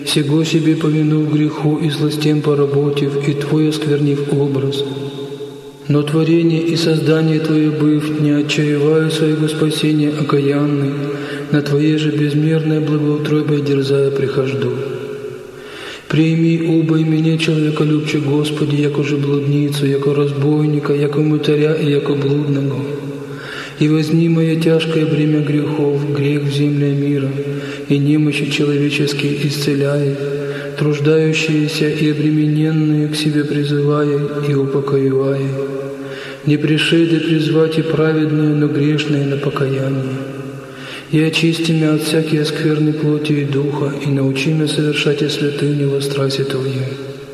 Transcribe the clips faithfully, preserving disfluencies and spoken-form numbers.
Всего себе повинув греху и злостям поработив, и Твой осквернив образ. Но творение и создание Твое быв, не отчаиваю своего спасения окаянный, на Твое же безмерное благоутробие дерзая прихожду. Прими оба и меня, человеколюбче, Господи, яко же блудницу, яко разбойника, яко мытаря и яко блудного. И возьми мое тяжкое бремя грехов, грех в земле мира, и немощи человеческие исцеляй, труждающиеся и обремененные к себе призывая и упокоивая. Не пришеды призвать и праведные, но грешные на покаяние. И очисти меня от всякой скверной плоти и духа, и научи меня совершать и святыню во страсти Твоей.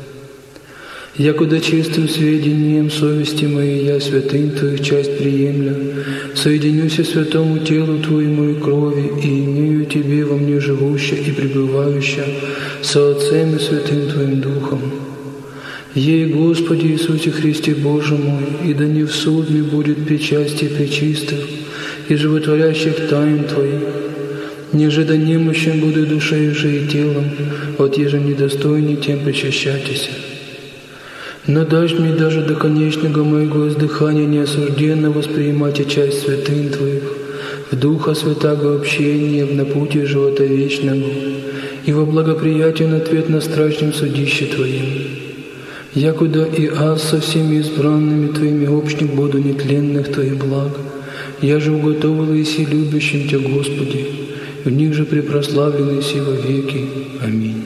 Якуда чистым сведением совести моей я святынь Твоих часть приемля, соединюсь и святому телу Твоему и крови, и имею Тебе во мне живущее и пребывающее со Отцем и Святым Твоим Духом. Ей, Господи Иисусе Христе Боже мой, и да не в суд мне будет причастие пречистых и животворящих тайн Твоих, ниже да немощен буду душею же и телом, от еже недостойней тем причащайтесь. Но дашь мне даже до конечного моего издыхания неосужденно воспринимать и часть святынь Твоих, в Духа Святаго общения, в напутие живота вечного, и во благоприятие на ответ на страшном судище Твоем. Якуда и аз со всеми избранными Твоими общник буду нетленных Твоих благ, я же уготовил и си любящим Тебя, Господи, в них же препрославленный си во веки. Аминь.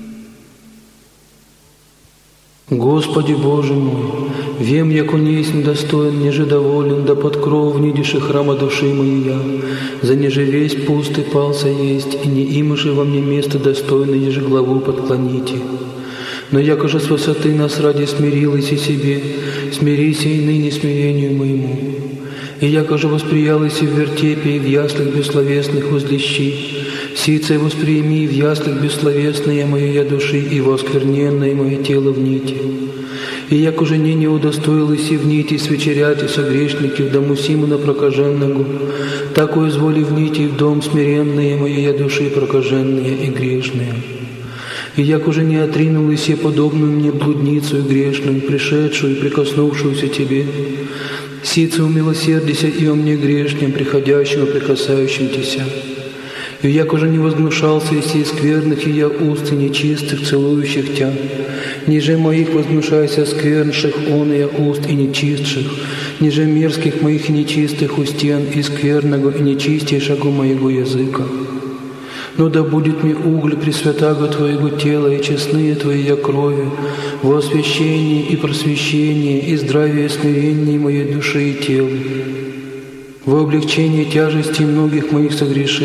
Господи Боже мой, вем, яко не есть недостоин, неже доволен, да под кров внидиши храма души моей я, за неже весь пустый пался есть, и не имаше во мне место достойно, еже главу подклоните. Но яко же с высоты нас ради смирилась и себе, смирися и ныне смирению моему. И яко же восприялась и в вертепе, и в яслях бессловесных возлещи, сице восприими в яслах бессловесные мое я души, и воскверненное мое тело в нити. И яко же не не удостоилась и в нити свечерять и согрешники в дому Симона прокаженного, так изволи в нити в дом смиренные мое я души прокаженные и грешные. И як уже не отринулась я подобную мне блудницу и грешную, пришедшую и прикоснувшуюся Тебе, сице умилосердися и о мне грешнем, приходящим и прикасающим Тебя. И як уже не возгнушался из сей скверных, и я уст и нечистых, целующих Тя, ниже моих возгнушайся сквернших, он и я уст и нечистших, ниже мерзких моих и нечистых устен, и скверного и нечистейшего моего языка. Но да будет мне уголь пресвятаго Твоего тела и честные Твои я крови, во освящении и просвещении, и здравие и смирении моей души и тела, во облегчении тяжести многих моих согрешений,